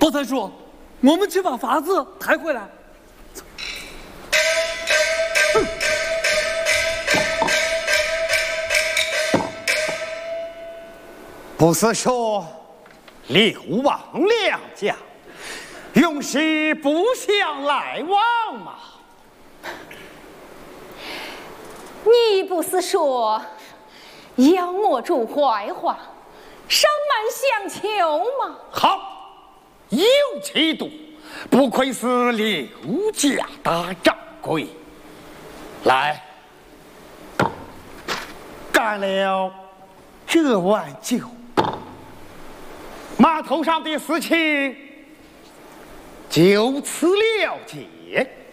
包三叔，我们去把筏子抬回来。 不是说流亡两家，永世不相来往吗？ 你不是说要我主坏话，上门相求吗？ 好，有气度，不愧是刘家大掌柜。来，干了这碗酒，码头上的事情就此了结。